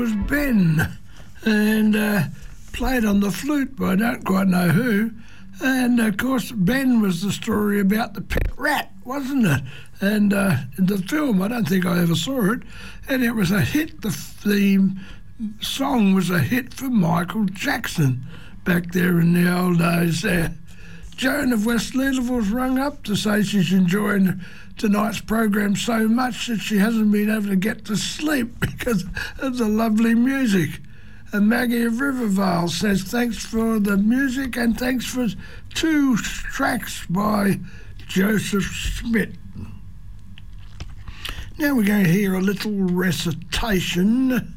was Ben, and played on the flute by I don't quite know who. And, of course, Ben was the story about the pet rat, wasn't it? And in the film, I don't think I ever saw it, and it was a hit. The song was a hit for Michael Jackson back there in the old days there. Joan of West Leederville's rung up to say she's enjoying tonight's program so much that she hasn't been able to get to sleep because of the lovely music. And Maggie of Rivervale says thanks for the music and thanks for 2 tracks by Joseph Smith. Now we're going to hear a little recitation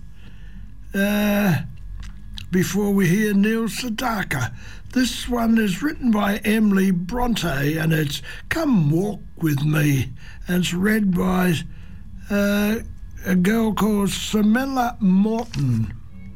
before we hear Neil Sedaka. This one is written by Emily Bronte and it's Come Walk With Me, and it's read by a girl called Samela Morton.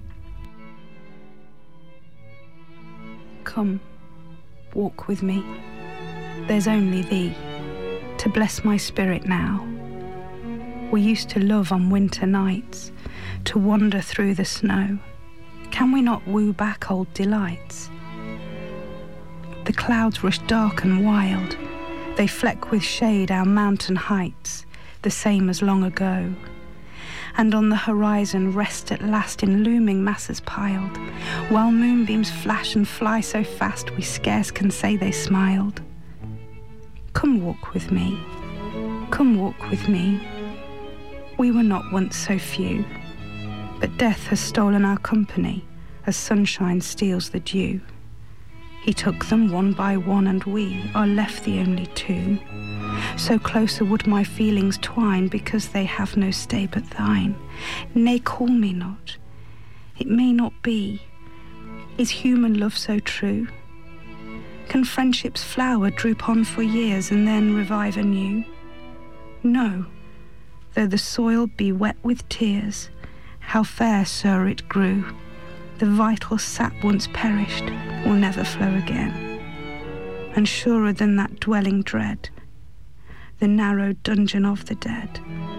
Come, walk with me. There's only thee to bless my spirit now. We used to love on winter nights, to wander through the snow. Can we not woo back old delights? The clouds rush dark and wild. They fleck with shade our mountain heights, the same as long ago. And on the horizon rest at last in looming masses piled, while moonbeams flash and fly so fast we scarce can say they smiled. Come walk with me, come walk with me. We were not once so few, but death has stolen our company as sunshine steals the dew. He took them one by one and we are left the only 2. So closer would my feelings twine because they have no stay but thine. Nay, call me not, it may not be. Is human love so true? Can friendship's flower droop on for years and then revive anew? No, though the soil be wet with tears, how fair, sir, it grew. The vital sap once perished will never flow again. And surer than that dwelling dread, the narrow dungeon of the dead,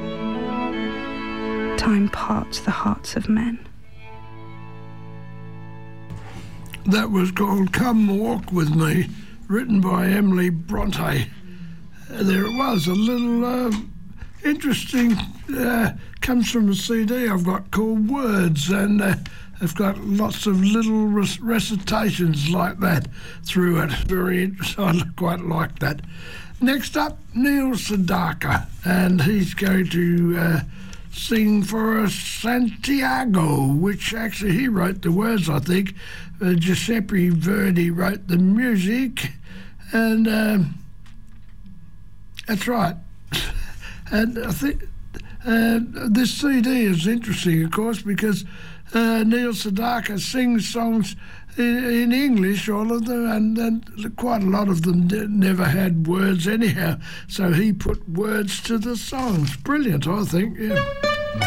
time parts the hearts of men. That was called Come Walk With Me, written by Emily Bronte. There it was, a little interesting, comes from a CD I've got called Words, and I've got lots of little recitations like that through it. Very interesting, I quite like that. Next up, Neil Sedaka, and he's going to sing for us Santiago, which actually he wrote the words, I think. Giuseppe Verdi wrote the music, and that's right. And I think this CD is interesting, of course, because Neil Sedaka sings songs in English, all of them, and quite a lot of them never had words anyhow. So he put words to the songs. Brilliant, I think, yeah.